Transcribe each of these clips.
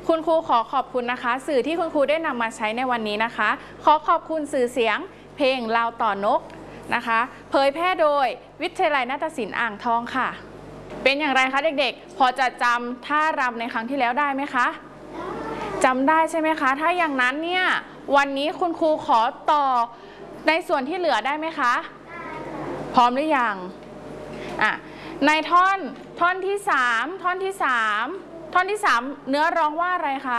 คุณครูขอขอบคุณนะคะสื่อที่คุณครูได้นำมาใช้ในวันนี้นะคะขอขอบคุณสื่อเสียงเพลงลาวต่อนกนะคะเผยแพร่โดยวิทยาลัยนาฏศิลป์อ่างทองค่ะเป็นอย่างไรคะเด็กๆพอจะจำท่ารำในครั้งที่แล้วได้ไหมคะจำได้ใช่ไหมคะถ้าอย่างนั้นเนี่ยวันนี้คุณครูขอต่อในส่วนที่เหลือได้ไหมคะพร้อมหรือยังในท่อนที่3ท่อนที่3เนื้อร้องว่าอะไรคะ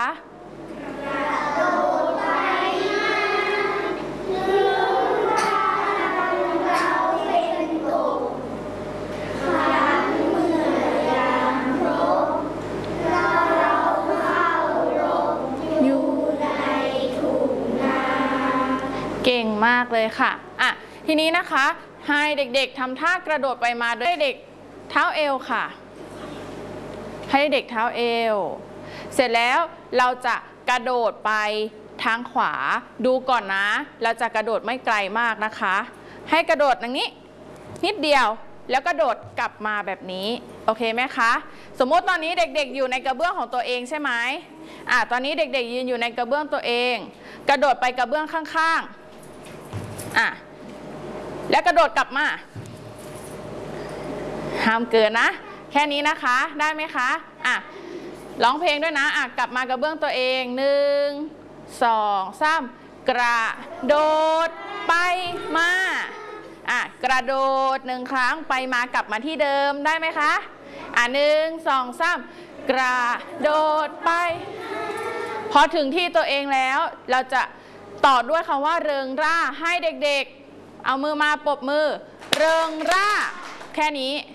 เก่งมากเลยค่ะทีนี้นะคะให้เด็กๆทำท่ากระโดดไปมาโดยเด็กเท้าเอวค่ะให้เด็กเท้าเอวเสร็จแล้วเราจะกระโดดไปทางขวาดูก่อนนะเราจะกระโดดไม่ไกลมากนะคะให้กระโดดอย่างนี้นิดเดียวแล้วกระโดดกลับมาแบบนี้โอเคไหมคะสมมติตอนนี้เด็กๆอยู่ในกระเบื้องของตัวเองใช่ไหมตอนนี้เด็กๆยืนอยู่ในกระเบื้องตัวเองกระโดดไปกระเบื้องข้างๆแล้วกระโดดกลับมาห้ามเกินนะแค่นี้นะคะได้ไหมคะร้องเพลงด้วยนะกลับมากระเบื้องตัวเอง1 2 3กระโดดไปมากระโดด1ครั้งไปมากลับมาที่เดิมได้ไหมคะ1 2 3กระโดดไปพอถึงที่ตัวเองแล้วเราจะต่อด้วยคำว่าเริงร่าให้เด็กๆเอามือมาปรบมือเริงร่าแค่นี้